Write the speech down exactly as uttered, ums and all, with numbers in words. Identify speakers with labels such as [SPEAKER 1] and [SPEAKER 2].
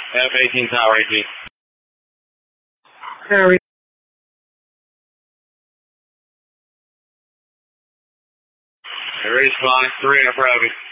[SPEAKER 1] F eighteen Tower eighteen.
[SPEAKER 2] Harry.
[SPEAKER 1] Ready to fly, three approaching.